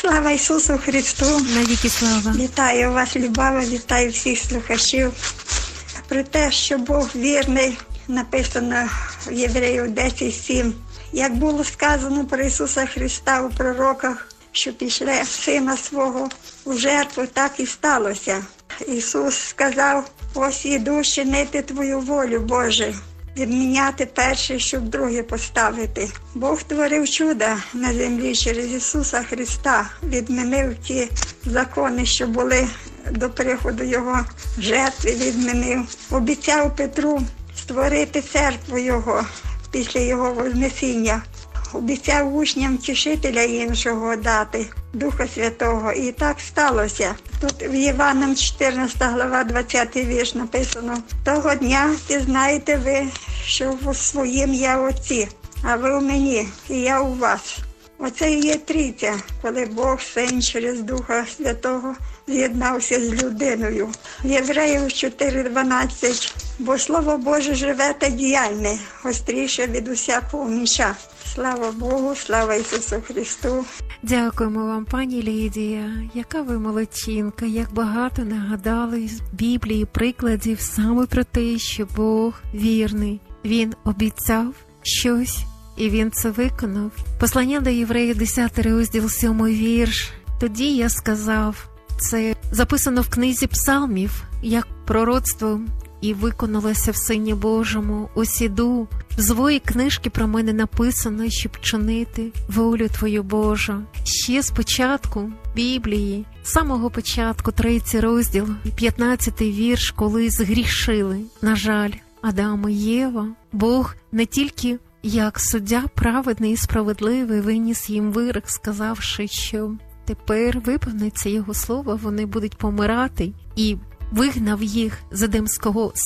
Слава Ісусу Христу! Навіки слава! Вітаю вас, Любава, вітаю всіх слухачів. Про те, що Бог вірний, написано в Євреїв 10:7. Як було сказано про Ісуса Христа у пророках, що пішле Сина Свого у жертву, так і сталося. Ісус сказав: ось іду чинити Твою волю, Боже, відміняти перше, щоб друге поставити. Бог творив чуда на землі через Ісуса Христа, відмінив ті закони, що були до приходу Його, жертви відмінив. Обіцяв Петру створити церкву Його після Його вознесіння. Обіцяв учням Тішителя іншого дати, Духа Святого. І так сталося. Тут в Іваном 14 глава 20 вірш написано: «Того дня пізнаєте ви, що в своїм я Отці, а ви у мені, і я у вас». Оце і є трійця, коли Бог Син через Духа Святого з'єднався з людиною. В Євреїв 4:12. «Бо Слово Боже живе та діяльне, гостріше від усякого меча». Слава Богу, слава Ісусу Христу. Дякуємо вам, пані Лідія. Яка ви молодчинка, як багато нагадали з Біблії прикладів саме про те, що Бог вірний. Він обіцяв щось, і Він це виконав. Послання до Євреїв, 10 розділ, 7 вірш. «Тоді я сказав», це записано в книзі Псалмів, як пророцтво, і виконалося в Сині Божому. Ось іду, в звої книжки про мене написано, щоб чинити волю Твою, Божу. Ще з початку Біблії, з самого початку, 3 розділ, 15 вірш, коли згрішили, на жаль, Адам і Єва, Бог не тільки як суддя праведний і справедливий виніс їм вирок, сказавши, що тепер виповниться Його слово, вони будуть помирати, і вигнав їх з Едемського